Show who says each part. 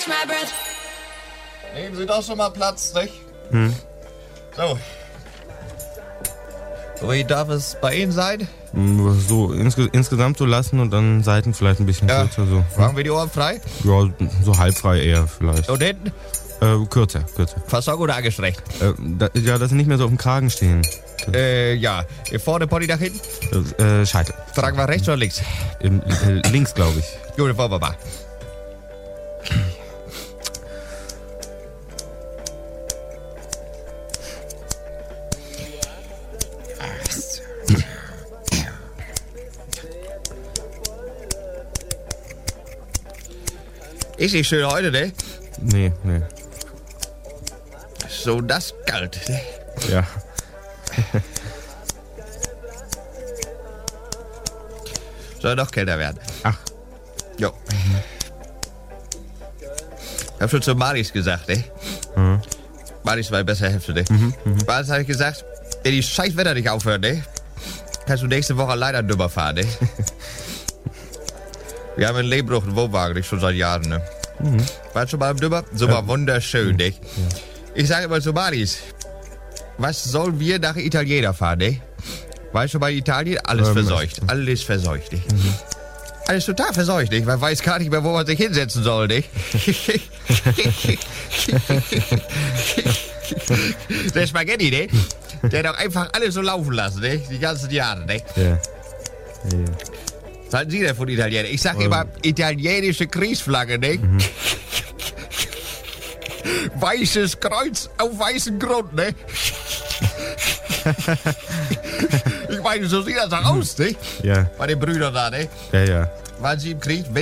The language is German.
Speaker 1: my breath.
Speaker 2: Nehmen Sie doch schon mal Platz, nicht? So. Wie darf es bei Ihnen sein?
Speaker 3: So insgesamt so lassen und dann Seiten vielleicht ein bisschen kürzer. So.
Speaker 2: Machen wir die Ohren frei?
Speaker 3: Ja, so halbfrei eher vielleicht.
Speaker 2: Und hinten?
Speaker 3: Kürzer.
Speaker 2: Fasson oder angestreckt?
Speaker 3: Dass sie nicht mehr so auf dem Kragen stehen.
Speaker 2: Ja. Hier vorne Pony nach hinten?
Speaker 3: Scheitel.
Speaker 2: Tragen wir rechts oder links?
Speaker 3: Links, glaube ich.
Speaker 2: Gut, wollen wir mal. Ist nicht schön heute, ne?
Speaker 3: Nee.
Speaker 2: So das kalt, ne?
Speaker 3: Ja.
Speaker 2: Soll doch kälter werden.
Speaker 3: Ach.
Speaker 2: Jo. Ich hab schon zu Maris gesagt, ne? Maris war besser Hälfte, ne? Maris habe ich gesagt, wenn die scheiß Wetter nicht aufhört, ne? Kannst du nächste Woche leider drüber fahren, ne? Wir haben in Lehnbruch einen Wohnwagen, nicht schon seit Jahren, ne? Warst schon mal im Dümmer? So war wunderschön, ne? Ich sage immer zu Maris, was sollen wir nach Italiener fahren, ne? Weißt du, bei Italien, alles verseucht. Alles verseucht, nicht? Alles total verseucht, nicht? Man weiß gar nicht mehr, wo man sich hinsetzen soll, nicht? Der Spaghetti, ne? Der hat doch einfach alles so laufen lassen, ne? Die ganzen Jahre, ne?
Speaker 3: Ja.
Speaker 2: Was halten Sie denn von Italienern? Ich sag immer, italienische Kriegsflagge, ne? Weißes Kreuz auf weißem Grund, ne? Ich meine, so sieht das doch aus, ne?
Speaker 3: Ja.
Speaker 2: Bei den Brüdern da, ne?
Speaker 3: Ja.
Speaker 2: Waren Sie im Krieg?